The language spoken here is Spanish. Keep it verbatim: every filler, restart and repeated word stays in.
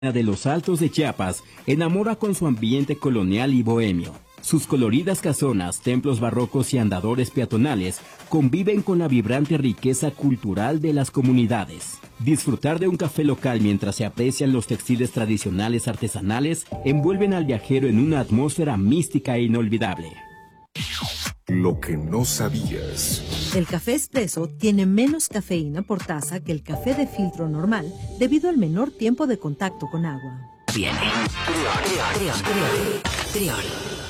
de los Altos de Chiapas enamora con su ambiente colonial y bohemio. Sus coloridas casonas, templos barrocos y andadores peatonales conviven con la vibrante riqueza cultural de las comunidades. Disfrutar de un café local mientras se aprecian los textiles tradicionales artesanales envuelven al viajero en una atmósfera mística e inolvidable. Lo que no sabías. El café expreso tiene menos cafeína por taza que el café de filtro normal debido al menor tiempo de contacto con agua. Viene. Trión, trión, trión, trión.